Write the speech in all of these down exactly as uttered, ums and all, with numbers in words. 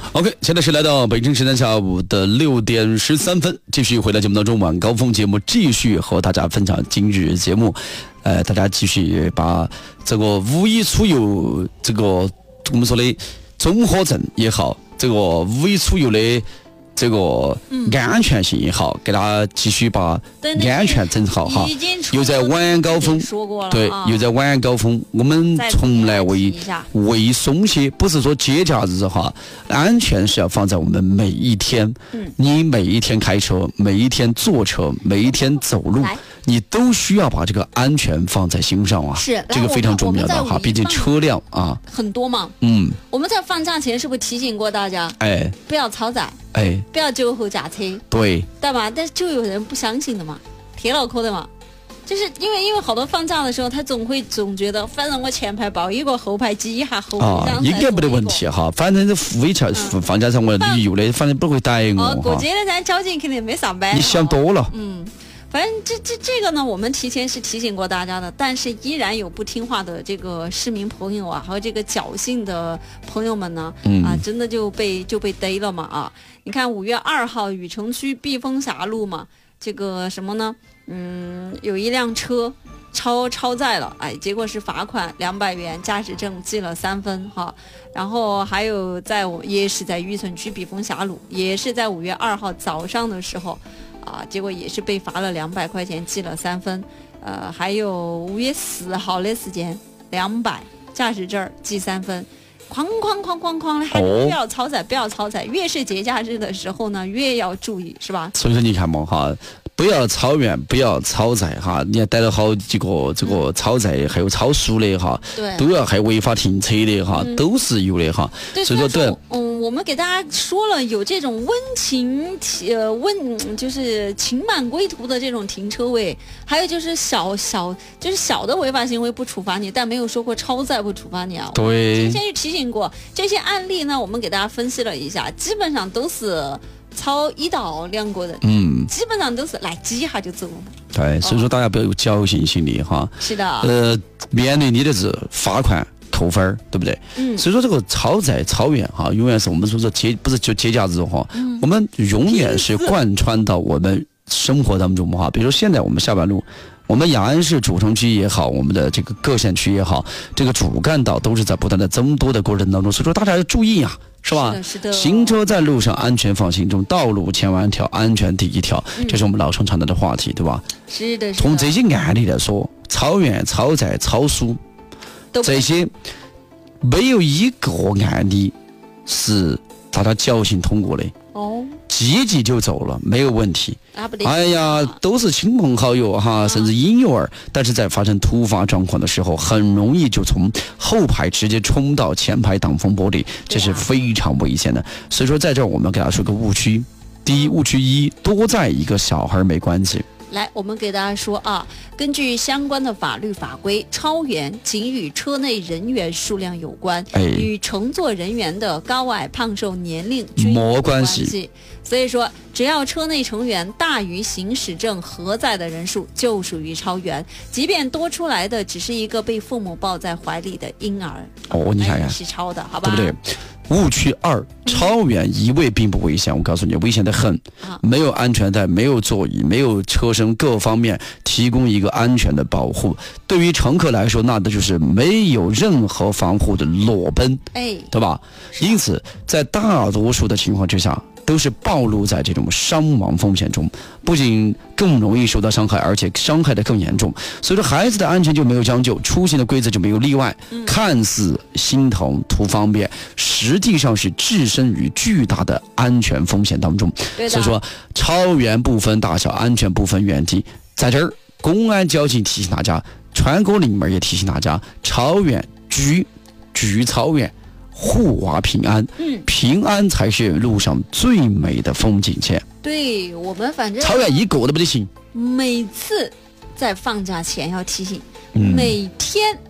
OK， 现在是来到北京时间下午的六点十三分，继续回到节目当中，晚高峰节目继续和大家分享今日节目。呃，大家继续把这个五一出游这个我们说的综合症也好，这个五一出游的这个安全性也好，给大家继续把安全整好哈。又在晚高峰，对，又在晚高峰，我们从来为为松懈，不是说节假日哈，安全是要放在我们每一天。嗯，你每一天开车，每一天坐车，每一天走路，你都需要把这个安全放在心上啊。是，这个非常重要的哈，毕竟车辆啊很多嘛。 嗯， 我们在放假前是不是提醒过大家？哎，不要超载。哎，不要酒后驾车， 对， 对吧？但是就有人不相信的嘛，铁脑壳的嘛，就是因为因为好多放假的时候，他总会总觉得，反正我前排抱一个，后排挤一下，后排啊，应该没得问题哈。反正这付一条放假上我旅游的，反正不会逮我。 哦，过节的咱交警肯定没上班。 你想多了。 嗯。反正这这这个呢，我们提前是提醒过大家的，但是依然有不听话的这个市民朋友啊，和这个侥幸的朋友们呢，嗯、啊，真的就被就被逮了嘛啊！你看五月二号禹城区碧峰峡路嘛，这个什么呢？嗯，有一辆车超超载了，哎，结果是罚款两百元，驾驶证记了三分哈。然后还有在我也是在禹城区碧峰峡路，也是在五月二号早上的时候。啊，结果也是被罚了两百块钱，记了三分。呃，还有五月四号的时间，两百驾驶证记三分，哐哐哐哐哐的，还不要超载，不要超载。越是节假日的时候呢，越要注意，是吧？ 所以说你看嘛哈。不要超远，不要超载哈！你要逮到好几个这个超载，还有超速的哈，对，都要还违法停车的哈，嗯、都是有的哈。所以说，对， 嗯，我们给大家说了，有这种温情呃温就是情满归途的这种停车位，还有就是小小就是小的违法行为不处罚你，但没有说过超载不处罚你啊。 对， 之前就提醒过这些案例呢，我们给大家分析了一下，基本上都是。超一到两个人，嗯，基本上都是来挤一下就走了。 对，所以说大家不要有侥幸心理哈。 是的。 呃，面对你的是罚款扣分，对不对？嗯。所以说这个超载超远哈，永远是我们说说节不是就节假日哈，嗯、我们永远是贯穿到我们生活当中哈。比如说现在我们下班路。我们雅安市主城区也好，我们的这个各县区也好，这个主干道都是在不断的增多的过程当中，所以说大家要注意啊，是吧？ 是的，是的。 行车在路上，安全放心中，道路千万条，安全第一条，嗯、这是我们老生常谈的话题，对吧？ 是的，是的。 从这些案例来说，超远、超载、超速，这些没有一个案例是大家侥幸通过的。哦，积极就走了，没有问题。哎呀，都是亲朋好友哈，甚至婴幼儿，但是在发生突发状况的时候，很容易就从后排直接冲到前排挡风玻璃，这是非常危险的。所以说，在这儿我们给大家说个误区：第一，误区一，多载一个小孩没关系。 来，我们给大家说啊，根据相关的法律法规，超员仅与车内人员数量有关，哎、与乘坐人员的高矮胖瘦年龄均没关系。所以说，只要车内成员大于行驶证核载的人数，就属于超员。即便多出来的只是一个被父母抱在怀里的婴儿， 哦，你看看是超的，好吧？ 对不对？误区二，超远一味并不危险，我告诉你，危险的很。没有安全带，没有座椅，没有车身各方面提供一个安全的保护，对于乘客来说，那就是没有任何防护的裸奔，哎，对吧？因此，在大多数的情况之下，都是暴露在这种伤亡风险中，不仅更容易受到伤害，而且伤害的更严重。所以说，孩子的安全就没有将就，出行的规则就没有例外。嗯、看似心疼图方便，实际上是置身于巨大的安全风险当中。所以说，超员不分大小，安全不分远近。在这儿，公安交警提醒大家，川哥临门也提醒大家，超员拒拒超员。护娃平安，嗯，平安才是路上最美的风景线。 对，我们反正超远一个都不得行。 每次在放假前要提醒，嗯、每天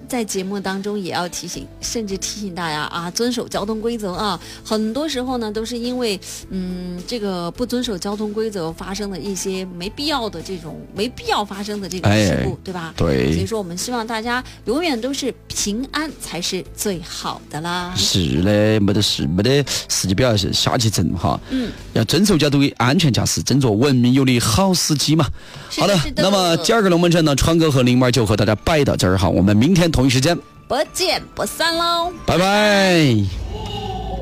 在节目当中也要提醒，甚至提醒大家啊，遵守交通规则啊。很多时候呢，都是因为嗯，这个不遵守交通规则发生的一些没必要的这种没必要发生的这个事故， 哎、 对吧？ 对。 所以说，我们希望大家永远都是平安才是最好的啦。 是的，没得事，没得事就不要瞎去整哈。 嗯， 要遵守交通安全驾驶，真做文明有礼好司机嘛。好的，那么今儿个龙门阵呢，川哥和灵儿就和大家拜到这儿哈，我们明天同一时间不见不散喽， 拜拜。